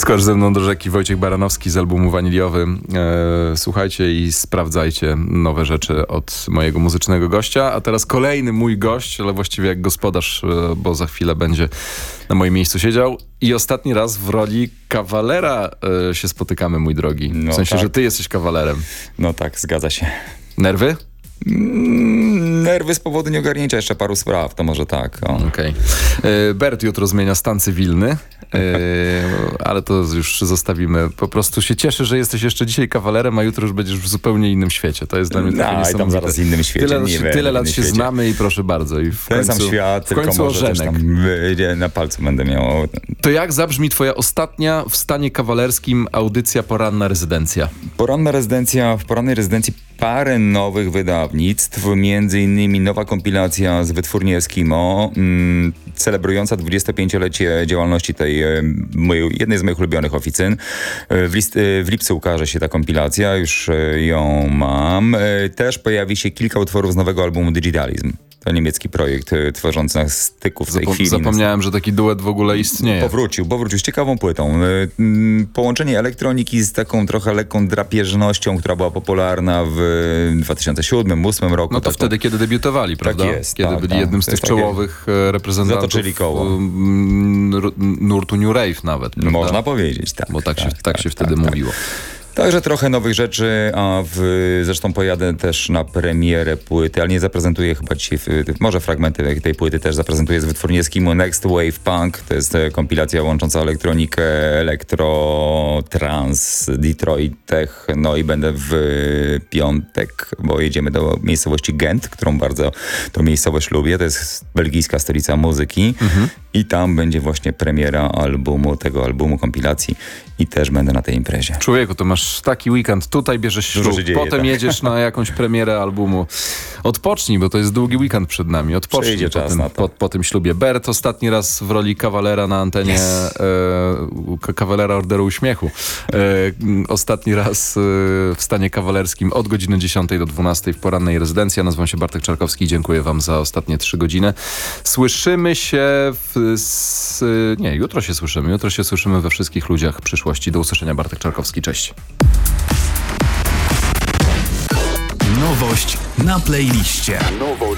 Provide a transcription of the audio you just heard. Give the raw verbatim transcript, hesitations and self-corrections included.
Skocz ze mną do rzeki. Wojciech Baranowski z albumu Waniliowy. E, słuchajcie i sprawdzajcie nowe rzeczy od mojego muzycznego gościa. A teraz kolejny mój gość, ale właściwie jak gospodarz, e, bo za chwilę będzie na moim miejscu siedział. I ostatni raz w roli kawalera e, się spotykamy, mój drogi. W No sensie, tak. że ty jesteś kawalerem. No tak, zgadza się. Nerwy? Mm, nerwy z powodu nieogarnięcia jeszcze paru spraw, to może tak. O. Okej. Okay. Bert jutro zmienia stan cywilny, yy, ale to już zostawimy. Po prostu się cieszę, że jesteś jeszcze dzisiaj kawalerem, a jutro już będziesz w zupełnie innym świecie. To jest dla mnie No, takie i tam niesamowite. zaraz w innym świecie. Tyle, nie tyle, wiem, tyle lat innym się świecie. znamy i proszę bardzo. I w Ten końcu, sam świat, w tylko końcu może też ożenek. tam wyjdzie, na palcu będę miał. To jak zabrzmi twoja ostatnia w stanie kawalerskim audycja Poranna Rezydencja? Poranna rezydencja, w porannej rezydencji parę nowych wydawnictw, między innymi nowa kompilacja z wytwórni Eskimo, mm, celebrująca dwudziestopięciolecie działalności tej e, mojej, jednej z moich ulubionych oficyn. E, w, list, e, w lipcu ukaże się ta kompilacja, już e, ją mam. E, też pojawi się kilka utworów z nowego albumu Digitalizm. To niemiecki projekt e, tworzący na styku w tej Zapo- chwili. Zapomniałem, że taki duet w ogóle istnieje. Powrócił, powrócił z ciekawą płytą. Y, mm, Połączenie elektroniki z taką trochę lekką drapieżnością, która była popularna w dwa tysiące siódmym, dwa tysiące ósmym roku. No to Taką- wtedy, kiedy debiutowali, prawda? jest, Kiedy tak, byli tak. jednym z To tych jest takie- czołowych e, reprezentantów Zatoczyli koło. mm, nur- nurtu New Rave nawet, prawda? Można powiedzieć, tak. Bo tak, się, tak, się wtedy tak. mówiło. Także trochę nowych rzeczy, a w, zresztą pojadę też na premierę płyty, ale nie zaprezentuję chyba dzisiaj, w, może fragmenty tej, tej płyty też zaprezentuję z wytwórni Eskimo Next Wave Punk. To jest e, kompilacja łącząca elektronikę, elektro, trans, Detroit Tech. No i będę w piątek, bo jedziemy do miejscowości Gent, którą bardzo tą miejscowość lubię. To jest belgijska stolica muzyki. Mhm. I tam będzie właśnie premiera albumu, tego albumu, kompilacji i też będę na tej imprezie. Człowieku, to masz taki weekend, tutaj bierzesz Dużo ślub, się dzieje, potem tak. jedziesz na jakąś premierę albumu. Odpocznij, bo to jest długi weekend przed nami. Odpocznij Przyjdzie po czas tym, na to. po, po tym ślubie. Bert ostatni raz w roli kawalera na antenie, Yes. e, k- kawalera Orderu Uśmiechu. E, ostatni raz e, w stanie kawalerskim od godziny dziesiątej do dwunastej w porannej rezydencji. Ja nazywam się Bartek Czarkowski i dziękuję wam za ostatnie trzy godziny. Słyszymy się w... S, nie, jutro się słyszymy. Jutro się słyszymy we wszystkich ludziach przyszłości. Do usłyszenia, Bartek Czarkowski. Cześć. Nowość na playliście.